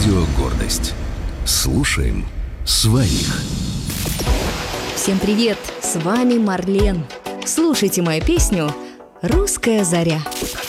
Радио «Гордость». Слушаем своих. Всем привет! С вами Марлен. Слушайте мою песню «Русская заря».